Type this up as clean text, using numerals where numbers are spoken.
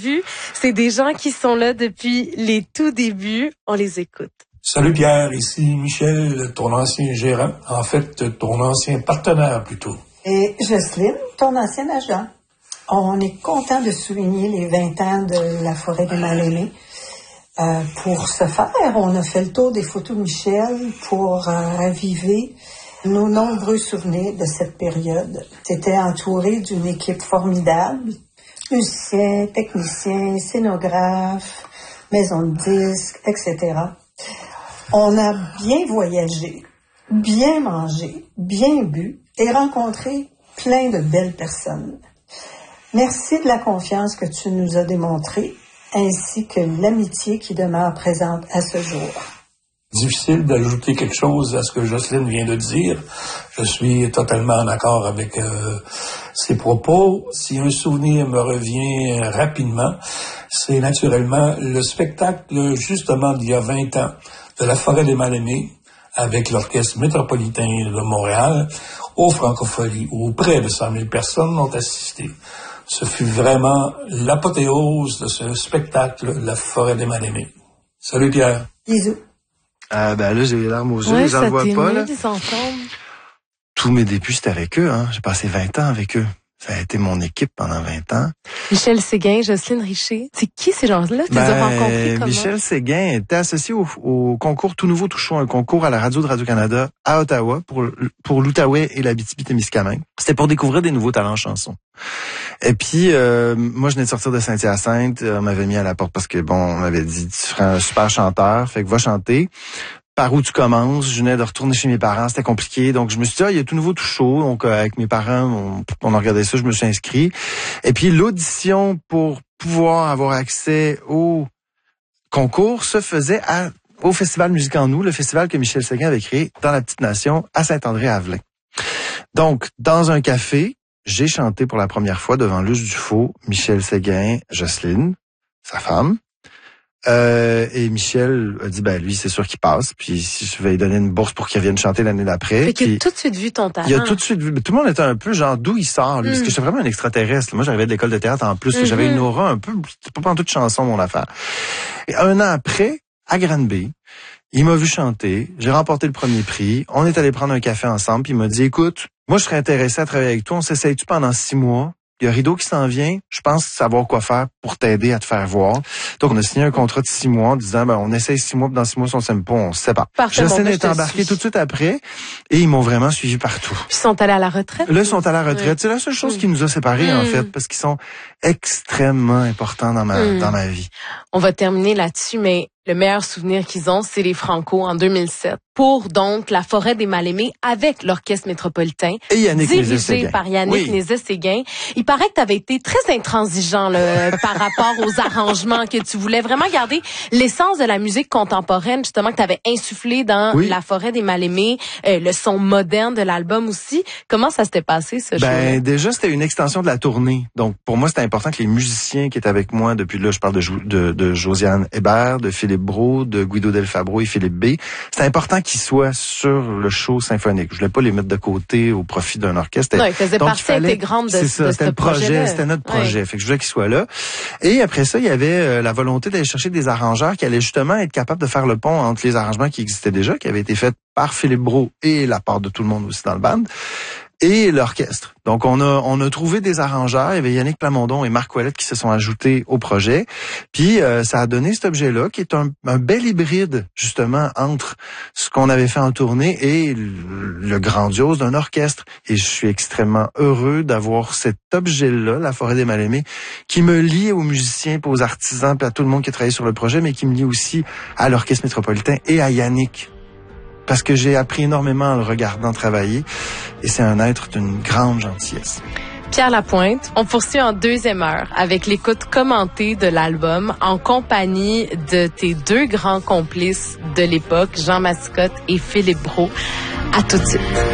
entrevue. C'est des gens qui sont là depuis les tout débuts. On les écoute. Salut Pierre, ici Michel, ton ancien gérant. En fait, ton ancien partenaire plutôt. Et Jocelyne, ton ancien agent. On est content de souligner les 20 ans de la Forêt des Mal-Aimés. Pour ce faire, on a fait le tour des photos de Michel pour raviver nos nombreux souvenirs de cette période. C'était entouré d'une équipe formidable, musiciens, techniciens, scénographes, maisons de disques, etc. On a bien voyagé, bien mangé, bien bu et rencontré plein de belles personnes. Merci de la confiance que tu nous as démontrée, ainsi que l'amitié qui demeure présente à ce jour. Difficile d'ajouter quelque chose à ce que Jocelyne vient de dire. Je suis totalement en accord avec ses propos. Si un souvenir me revient rapidement, c'est naturellement le spectacle justement d'il y a 20 ans de la Forêt des Mal-Aimés avec l'Orchestre métropolitain de Montréal aux Francopholies où près de 100 000 personnes ont assisté. Ce fut vraiment l'apothéose de ce spectacle, la Forêt des Mal-Aimés. Salut Pierre. Bisous. Là, j'ai les larmes aux yeux, j'en vois pas, là. Tous mes débuts, c'était avec eux, hein. J'ai passé 20 ans avec eux. Ça a été mon équipe pendant 20 ans. Michel Séguin, Jocelyne Richer. C'est qui ces gens-là? Tu les as rencontrés comment? Michel Séguin était associé au concours Tout Nouveau Tout Chaud, un concours à la radio de Radio-Canada à Ottawa pour l'Outaouais et l'Abitibi-Témiscamingue. C'était pour découvrir des nouveaux talents chansons. Et puis, moi, je venais de sortir de Saint-Hyacinthe. On m'avait mis à la porte parce que, on m'avait dit, tu serais un super chanteur, fait que va chanter. Par où tu commences? Je venais de retourner chez mes parents, c'était compliqué. Donc, je me suis dit, il y a Tout Nouveau Tout Chaud. Donc, avec mes parents, on a regardé ça, je me suis inscrit. Et puis, l'audition pour pouvoir avoir accès au concours se faisait au Festival Musique en nous, le festival que Michel Séguin avait créé dans la Petite Nation à Saint-André-Avelin. Donc, dans un café, j'ai chanté pour la première fois devant Luce Dufaux, Michel Séguin, Jocelyne, sa femme. Et Michel a dit, lui, c'est sûr qu'il passe. Puis, si je vais lui donner une bourse pour qu'il vienne chanter l'année d'après. Fait qu'il a tout de suite vu ton talent. Il a tout de suite vu. Tout le monde était un peu genre, d'où il sort, lui? Parce que j'étais vraiment un extraterrestre. Moi, j'arrivais de l'école de théâtre en plus. J'avais une aura un peu, c'était pas en toute chanson, mon affaire. Et un an après, à Granby, il m'a vu chanter. J'ai remporté le premier prix. On est allé prendre un café ensemble. Puis il m'a dit, écoute, moi, je serais intéressé à travailler avec toi. On s'essaye-tu pendant 6 mois? Il y a Rideau qui s'en vient. Je pense savoir quoi faire pour t'aider à te faire voir. Donc, on a signé un contrat de 6 mois en disant, on essaye 6 mois, puis dans 6 mois, si on s'aime pas, on se sépare. Jocelyne est embarqué tout de suite après, et ils m'ont vraiment suivi partout. Puis ils sont allés à la retraite? Là, ils sont à la retraite. Oui. C'est la seule chose qui nous a séparés, en fait, parce qu'ils sont extrêmement importants dans ma vie. On va terminer là-dessus, mais le meilleur souvenir qu'ils ont, c'est les Franco en 2007. Pour donc la Forêt des Mal-Aimés avec l'Orchestre métropolitain. Et Yannick dirigé par Yannick Nézet-Séguin. Il paraît que tu avais été très intransigeant par rapport aux arrangements, que tu voulais vraiment garder l'essence de la musique contemporaine, justement, que tu avais insufflé dans la Forêt des Mal-Aimés, le son moderne de l'album aussi. Comment ça s'était passé, ce show-là? Déjà, c'était une extension de la tournée. Donc, pour moi, c'était important que les musiciens qui étaient avec moi, depuis là, je parle de Josiane Hébert, de Philippe Brault, de Guido Del Fabro et Philippe B. C'était important qu'ils soient sur le show symphonique. Je voulais pas les mettre de côté au profit d'un orchestre. Non, ils faisaient partie intégrante de c'était le projet. C'était notre projet. Fait que je voulais qu'ils soient là. Et après ça, il y avait la volonté d'aller chercher des arrangeurs qui allaient justement être capables de faire le pont entre les arrangements qui existaient déjà, qui avaient été faits par Philippe Brault et la part de tout le monde aussi dans le band, et l'orchestre. Donc, on a trouvé des arrangeurs. Il y avait Yannick Plamondon et Marc Ouellette qui se sont ajoutés au projet. Puis, ça a donné cet objet-là, qui est un bel hybride, justement, entre ce qu'on avait fait en tournée et le grandiose d'un orchestre. Et je suis extrêmement heureux d'avoir cet objet-là, la Forêt des Mal-Aimés, qui me lie aux musiciens, puis aux artisans, puis à tout le monde qui a travaillé sur le projet, mais qui me lie aussi à l'Orchestre métropolitain et à Yannick. Parce que j'ai appris énormément en le regardant travailler, et c'est un être d'une grande gentillesse. Pierre Lapointe, on poursuit en deuxième heure avec l'écoute commentée de l'album en compagnie de tes deux grands complices de l'époque, Jean Mascotte et Philippe Brault. À tout de suite.